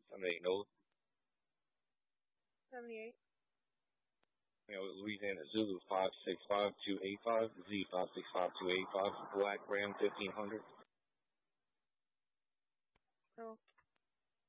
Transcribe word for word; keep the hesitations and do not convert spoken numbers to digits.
seventy-eight Nola. seventy-eight. You know, Louisiana Zulu five six five two eight five, Z five six five two eight five, Black Ram fifteen hundred. Okay.